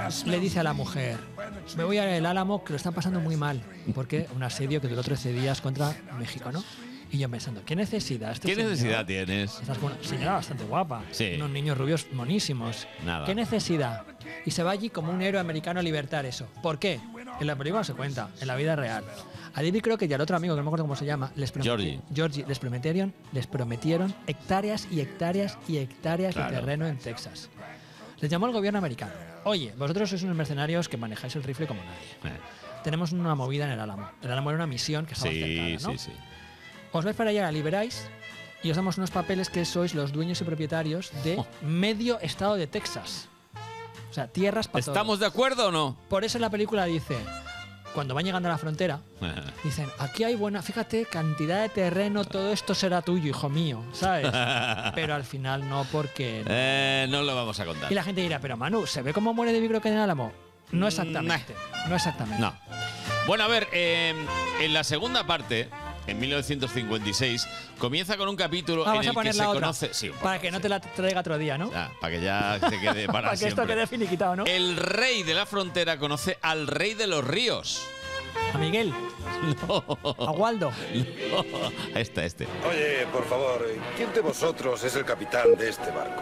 le dice a la mujer: me voy al Álamo, que lo están pasando muy mal, porque un asedio que duró 13 días contra México, ¿no? Y yo pensando, ¿qué necesidad? ¿Qué necesidad tienes? Esta señora bastante guapa, sí. Unos niños rubios monísimos. Nada. ¿Qué necesidad? Y se va allí como un héroe americano a libertar eso. ¿Por qué? En la película se cuenta, en la vida real. A David Crockett y al otro amigo, que no me acuerdo cómo se llama, Georgie, les prometieron hectáreas y hectáreas y hectáreas de terreno en Texas. Les llamó el gobierno americano. Oye, vosotros sois unos mercenarios que manejáis el rifle como nadie. Tenemos una movida en el Álamo. El Álamo era una misión que estaba cercana, ¿no? Sí. Os vais para allá, la liberáis y os damos unos papeles que sois los dueños y propietarios de medio estado de Texas. O sea, tierras para todos. ¿Estamos de acuerdo o no? Por eso en la película dice, cuando van llegando a la frontera, dicen, aquí hay buena, fíjate, cantidad de terreno, todo esto será tuyo, hijo mío, ¿sabes? Pero al final no, porque... no lo vamos a contar. Y la gente dirá, pero Manu, ¿se ve cómo muere David Crockett en Álamo? No exactamente. No exactamente. No. Bueno, a ver, en la segunda parte... En 1956 comienza con un capítulo en el que se conoce... Sí, para que no te la traiga otro día, ¿no? Para que ya se quede para para que siempre. esto quede finiquitado, ¿no? El rey de la frontera conoce al rey de los ríos. ¿A Miguel? No. ¿A Waldo? No. Este. Oye, por favor, ¿quién de vosotros es el capitán de este barco?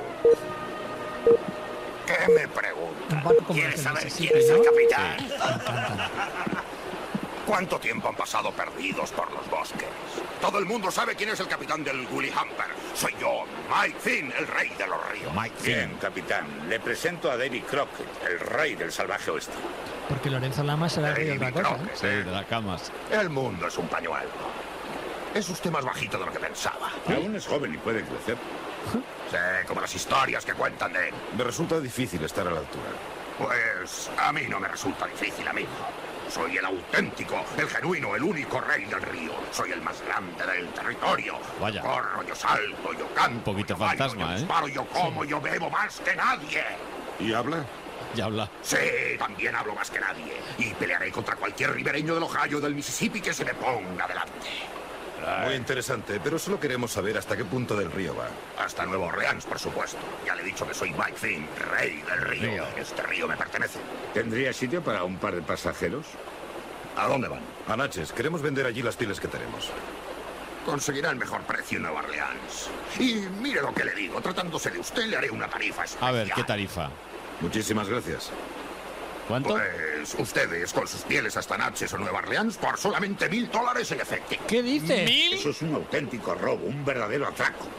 ¿Qué me pregunta? ¿Quieres saber quién es el capitán? Sí. ¿Cuánto tiempo han pasado perdidos por los bosques? Todo el mundo sabe quién es el capitán del Woolly Hamper. Soy yo, Mike Finn, el rey de los ríos. Bien, capitán. Le presento a David Crockett, el rey del salvaje oeste. Porque Lorenzo Lamas será el rey de otra cosa, ¿eh? Sí, de las camas. El mundo es un pañuelo. Es usted más bajito de lo que pensaba. Aún es joven y puede crecer. Sí, como las historias que cuentan de él. Me resulta difícil estar a la altura. Pues a mí no me resulta difícil, amigo. Soy el auténtico, el genuino, el único rey del río. Soy el más grande del territorio. Vaya. Yo corro, yo salto, yo canto. Un poquito yo bailo, fantasma, yo disparo, yo como, yo bebo más que nadie. ¿Y habla? Ya habla. Sí, también hablo más que nadie. Y pelearé contra cualquier ribereño del Ohio o del Mississippi que se me ponga delante. Muy interesante, pero solo queremos saber hasta qué punto del río va. Hasta Nueva Orleans, por supuesto. Ya le he dicho que soy Mike Finn, rey del río. Este río me pertenece. ¿Tendría sitio para un par de pasajeros? ¿A dónde van? A Natchez. Queremos vender allí las pieles que tenemos. Conseguirá el mejor precio en Nueva Orleans. Y mire lo que le digo, tratándose de usted le haré una tarifa especial. A ver, ¿qué tarifa? Muchísimas gracias. ¿Cuánto? Pues ustedes con sus pieles hasta Natchez o Nueva Orleans por solamente $1000 en efectivo. ¿Qué dice? ¿1000? Eso es un auténtico robo, un verdadero atraco.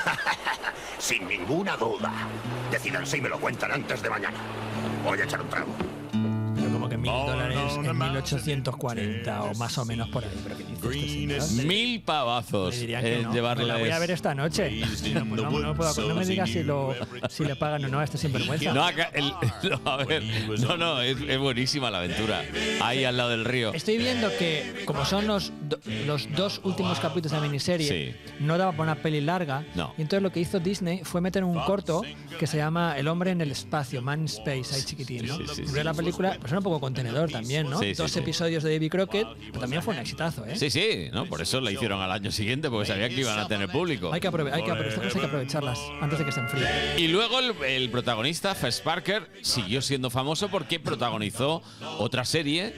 Sin ninguna duda. Decídanse y me lo cuentan antes de mañana. Voy a echar un trago. Pero como que $1000 en 1840 o más o menos por ahí. ¿Pero qué dice este señor? 1000 pavazos. Me dirían que no. Llevarles... Me la voy a ver esta noche. No me digas si le pagan o no a este sinvergüenza. No, a ver, no, es buenísima la aventura. Ahí al lado del río. Estoy viendo que, como son los dos últimos capítulos de la miniserie, no daba para una peli larga. No. Y entonces lo que hizo Disney fue meter un corto que se llama El hombre en el espacio, Man in Space, ahí chiquitín, ¿no? Sí. La película, pues era un poco contenedor también, ¿no? Sí, Dos episodios de David Crockett, pero también fue un exitazo, ¿eh? Sí, ¿no? Por eso la hicieron al año siguiente, porque sabían que iban a tener público. Hay que aprovecharlas antes de que se enfríen. Y luego el protagonista, Fess Parker, siguió siendo famoso porque protagonizó otra serie,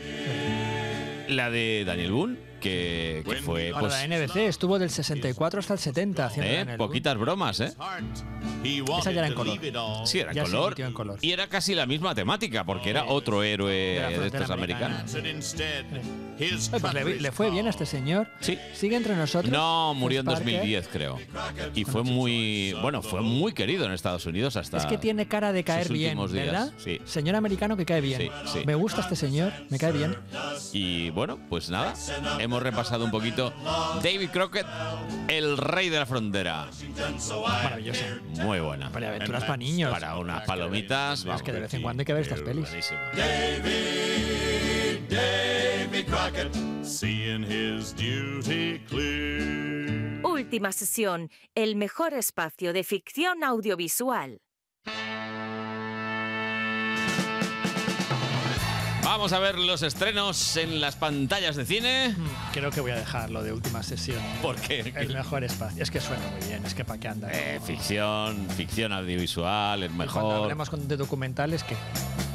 la de Daniel Boone, que fue... Para la NBC, estuvo del 64 hasta el 70 haciendo Daniel poquitas bromas, ¿eh? Esa ya era en color. Sí, era Ya en se color. emitió en color. Y era casi la misma temática, porque era otro héroe de estos americanos. Pues le fue bien a este señor. Sí. Sigue entre nosotros. No, murió en Fess Parker. 2010, creo. Y fue muy querido en Estados Unidos hasta... Es que tiene cara de caer sus bien, últimos días. ¿verdad? Sí. Señor americano que cae bien. Sí. Me gusta este señor, me cae bien. Y bueno, pues nada, hemos repasado un poquito David Crockett, el rey de la frontera. Maravilloso. Muy buena. Para aventuras para niños. Para unas palomitas. Es que de vez en cuando hay que ver estas pelis. Buenísimo. Davy Crockett, seeing his duty clear. Última sesión, el mejor espacio de ficción audiovisual. Vamos a ver los estrenos en las pantallas de cine. Creo que voy a dejarlo de última sesión. ¿Por qué? El mejor espacio. Es que suena muy bien, es que para qué anda. Ficción audiovisual, es Cuando mejor. hablemos de documentales, ¿qué?